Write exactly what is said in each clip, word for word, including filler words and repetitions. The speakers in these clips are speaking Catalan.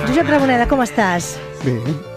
Josep Ramoneda, com estàs? Bé,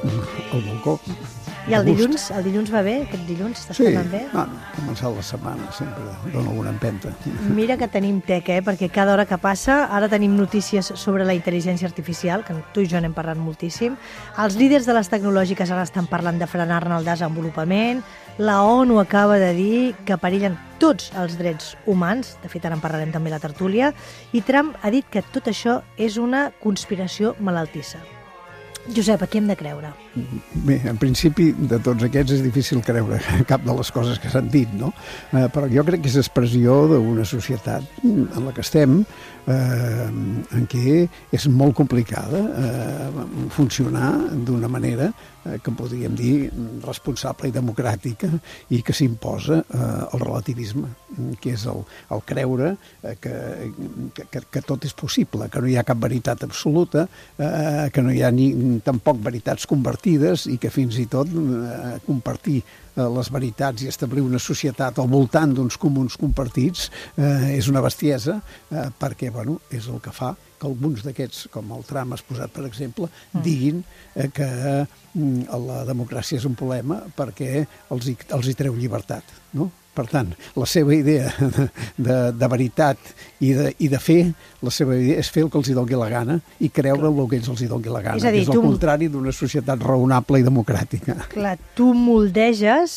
al balcó. I el dilluns? El dilluns va bé? Aquest dilluns estàs Sí, tornant bé? no, començar la setmana sempre dona alguna empenta. Mira que tenim teca, eh? Perquè cada hora que passa, ara tenim notícies sobre la intel·ligència artificial, que tu i jo n'hem parlat moltíssim. Els líders de les tecnològiques ara estan parlant de frenar-ne el desenvolupament. La ONU acaba de dir que perillen tots els drets humans, de fet ara en parlarem també a la tertúlia, i Trump ha dit que tot això és una conspiració malaltissa. Josep, a qui hem de creure? Bé, en principi, de tots aquests és difícil creure cap de les coses que s'han dit, no? Eh, però jo crec que és expressió d'una societat en la que estem, eh, en què és molt complicada eh, funcionar d'una manera eh, que podríem dir responsable i democràtica i que s'imposa eh, el relativisme, que és el, el creure eh, que, que, que tot és possible, que no hi ha cap veritat absoluta, eh, que no hi ha ni tampoc veritats convertides i que fins i tot eh, compartir eh, les veritats i establir una societat al voltant d'uns comuns compartits eh, és una bestiesa eh, perquè bueno, és el que fa que alguns d'aquests, com el Trump has posat per exemple, diguin eh, que mm, la democràcia és un problema perquè els hi, els hi treu llibertat, no? Per tant, la seva idea de, de, de veritat i de, i de fer, la seva idea és fer el que els hi doni la gana i creure el que ells els hi doni la gana. És a dir, és el tu... contrari d'una societat raonable i democràtica. Clar, tu moldeges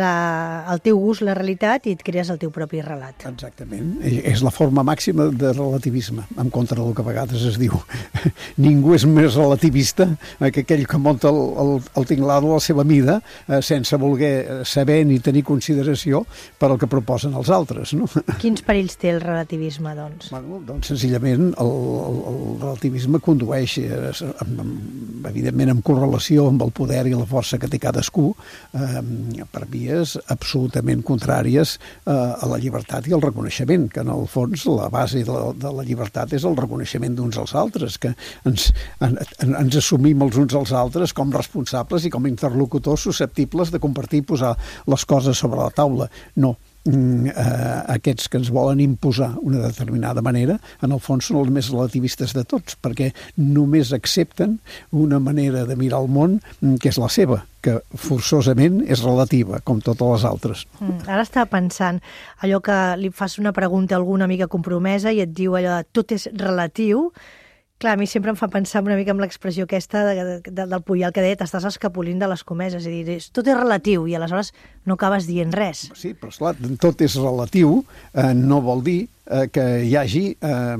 la, el teu gust, la realitat, i et crees el teu propi relat. Exactament. És la forma màxima de relativisme, en contra del que a vegades es diu. Ningú és més relativista que aquell que munta el, el, el tinglado a la seva mida eh, sense voler saber ni tenir consideració per al que proposen els altres, no? Quins perills té el relativisme, doncs? Bueno, doncs senzillament el, el, el relativisme condueix, eh, amb, amb, evidentment, en correlació amb el poder i la força que té cadascú, eh, per vies absolutament contràries eh, a la llibertat i al reconeixement, que en el fons la base de la, de la llibertat és el reconeixement d'uns als altres, que ens, en, en, ens assumim els uns als altres com responsables i com interlocutors susceptibles de compartir i posar les coses sobre la taula. No, eh, aquests que ens volen imposar una determinada manera, en el fons són els més relativistes de tots, perquè només accepten una manera de mirar el món que és la seva, que forçosament és relativa, com totes les altres. Mm, ara estava pensant, allò que li fas una pregunta a alguna amiga compromesa i et diu allò de tot és relatiu. Clar, a mi sempre em fa pensar una mica amb l'expressió aquesta de, de, de, del Puyal que deia t'estàs escapolint de les comeses, és a dir, tot és relatiu i aleshores no acabes dient res. Sí, però esclar, tot és relatiu, eh, no vol dir eh, que hi hagi eh,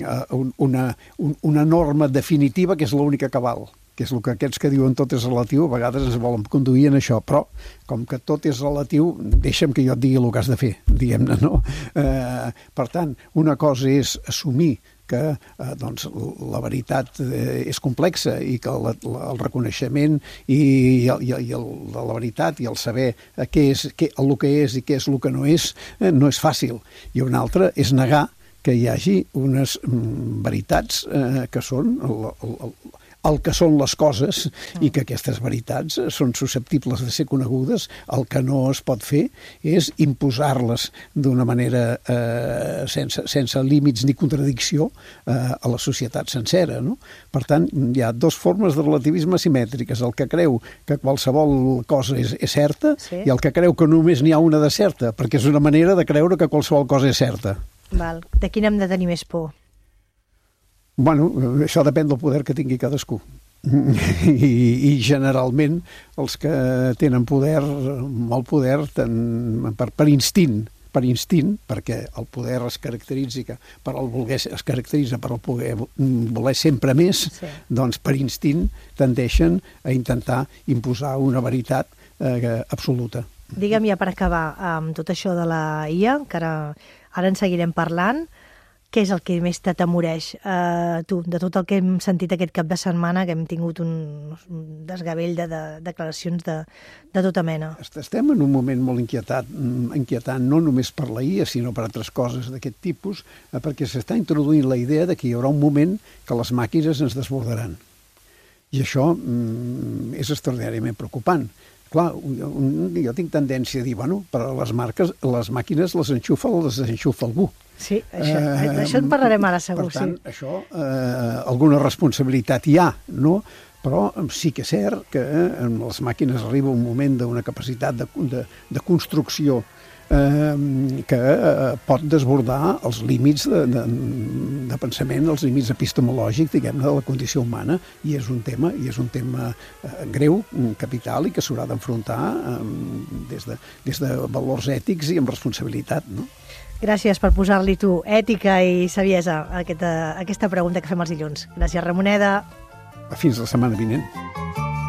una, una norma definitiva que és l'única que val, que és el que aquests que diuen tot és relatiu a vegades es volen conduir en això, però com que tot és relatiu, deixa'm que jo et digui el que has de fer, diguem-ne, no? Eh, per tant, una cosa és assumir que eh, doncs, la veritat eh, és complexa i que la, la, el reconeixement i, i, i el, la veritat i el saber eh, què és què, el que és i què és el que no és, eh, no és fàcil. I una altra és negar que hi hagi unes mm, veritats eh, que són el, el, el, el que són les coses i que aquestes veritats són susceptibles de ser conegudes. El que no es pot fer és imposar-les d'una manera eh, sense, sense límits ni contradicció eh, a la societat sencera, no? Per tant, hi ha dues formes de relativisme simètriques, el que creu que qualsevol cosa és, és certa sí. I el que creu que només n'hi ha una de certa, perquè és una manera de creure que qualsevol cosa és certa. Val. De quin hem de tenir més por? Bueno, això depèn del poder que tingui cadascú. I, i generalment els que tenen poder, molt poder, ten, per, per instint, per instint, perquè el poder es caracteritza per el voler, es caracteritza per el poder voler sempre més, sí. Doncs per instint tendeixen a intentar imposar una veritat eh, absoluta. Digue'm ja per acabar amb tot això de la I A, que ara, ara en seguirem parlant. Què és el que més t'atemoreix, eh, tu, de tot el que hem sentit aquest cap de setmana, que hem tingut un, un desgavell de, de declaracions de, de tota mena? Estem en un moment molt inquietat, inquietant, no només per la I A, sinó per altres coses d'aquest tipus, eh, perquè s'està introduint la idea de que hi haurà un moment que les màquines ens desbordaran. I això mm, és extraordinàriament preocupant. Clar, jo tinc tendència a dir, bueno, però les marques, les màquines les enxufa o les desenxufa algú. Sí, això, eh, això en parlarem ara, segur. Per tant, sí. això, eh, alguna responsabilitat hi ha, no? Però sí que és cert que en les màquines arriba un moment d'una capacitat de, de, de construcció eh, que eh, pot desbordar els límits de, de, de pensament, els límits epistemològics, diguem-ne, de la condició humana, i és un tema, i és un tema eh, greu, capital, i que s'haurà d'enfrontar eh, des, de, des de valors ètics i amb responsabilitat, no? Gràcies per posar-li tu ètica i saviesa a aquesta, a aquesta pregunta que fem els dilluns. Gràcies, Ramoneda. Fins la setmana vinent.